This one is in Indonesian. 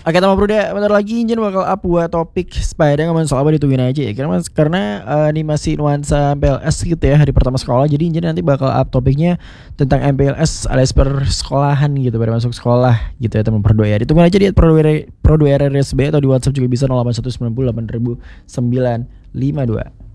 Oke, Tama Bro, bentar lagi Injen bakal up buat topik Spider ngomongin soal apa ditungguin aja ya. Karena ini masih nuansa MPLS gitu ya, hari pertama sekolah. Jadi Injen nanti bakal up topiknya tentang MPLS alias persekolahan gitu, pada masuk sekolah gitu ya teman Pro 2 ya. Ditunggu aja di Pro 2 RRSB atau di WhatsApp juga bisa 0819080952.